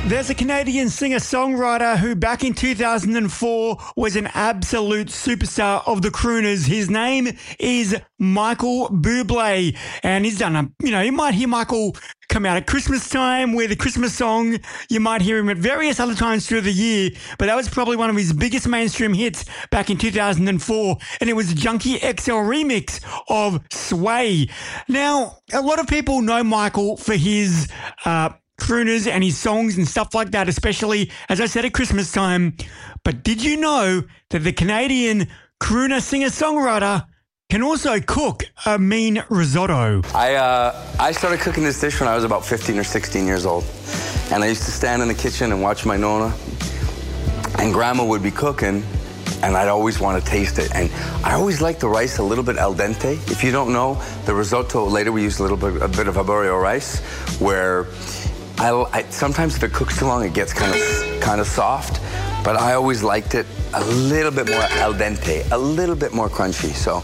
There's a Canadian singer-songwriter who back in 2004 was an absolute superstar of the crooners. His name is Michael Bublé, and he's done you might hear Michael come out at Christmas time with a Christmas song. You might hear him at various other times through the year, but that was probably one of his biggest mainstream hits back in 2004, and it was Junkie XL remix of Sway. Now, a lot of people know Michael for his crooners and his songs and stuff like that, especially, as I said, at Christmas time. But did you know that the Canadian crooner singer-songwriter can also cook a mean risotto? I started cooking this dish when I was about 15 or 16 years old. And I used to stand in the kitchen and watch my Nonna. And Grandma would be cooking, and I'd always want to taste it. And I always liked the rice a little bit al dente. If you don't know, the risotto, later we use a bit of arborio rice, where sometimes if it cooks too long, it gets kind of soft, but I always liked it a little bit more al dente, a little bit more crunchy. So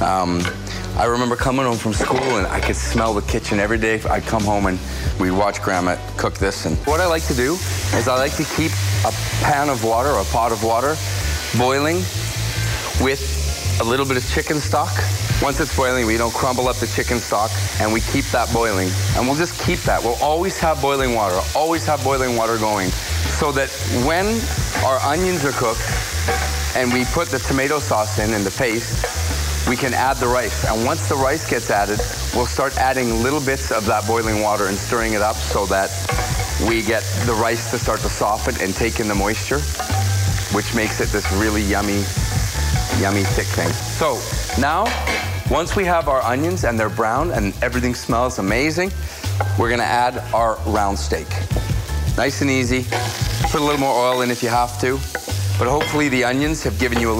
I remember coming home from school and I could smell the kitchen every day. I'd come home and we'd watch Grandma cook this. And what I like to do is I like to keep a pan of water, or a pot of water, boiling with a little bit of chicken stock. Once it's boiling, we don't crumble up the chicken stock, and we keep that boiling. And we'll just keep that. We'll always have boiling water going, so that when our onions are cooked and we put the tomato sauce in and the paste, we can add the rice. And once the rice gets added, we'll start adding little bits of that boiling water and stirring it up so that we get the rice to start to soften and take in the moisture, which makes it this really yummy thick thing. So now, once we have our onions and they're brown and everything smells amazing, we're gonna add our round steak. Nice and easy. Put a little more oil in if you have to, but hopefully the onions have given you a